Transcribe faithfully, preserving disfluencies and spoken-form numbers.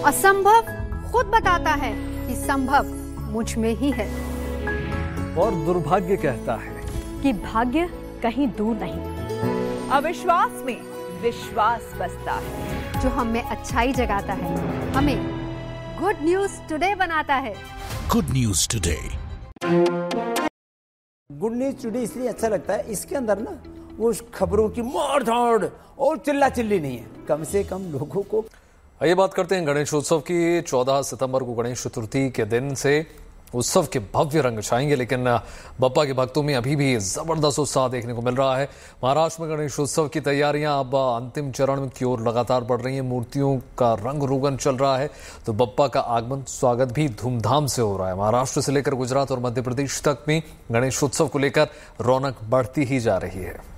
असंभव खुद बताता है कि संभव मुझ में ही है। और दुर्भाग्य कहता है कि भाग्य कहीं दूर नहीं। अविश्वास में विश्वास बसता है। जो हम में अच्छाई जगाता है, हमें गुड न्यूज टुडे बनाता है। Good news today. Good news today इसलिए अच्छा लगता है, इसके अंदर ना वो खबरों की मार धाड़ और चिल्ला चिल्ली नहीं है, कम से कम लोगों को। आइए बात करते हैं गणेशोत्सव की। चौदह सितंबर को गणेश चतुर्थी के दिन से उत्सव के भव्य रंग छाएंगे, लेकिन बप्पा के भक्तों में अभी भी जबरदस्त उत्साह देखने को मिल रहा है। महाराष्ट्र में गणेशोत्सव की तैयारियां अब अंतिम चरण की ओर लगातार बढ़ रही हैं। मूर्तियों का रंग रोगन चल रहा है, तो बप्पा का आगमन स्वागत भी धूमधाम से हो रहा है। महाराष्ट्र से लेकर गुजरात और मध्य प्रदेश तक में गणेशोत्सव को लेकर रौनक बढ़ती ही जा रही है।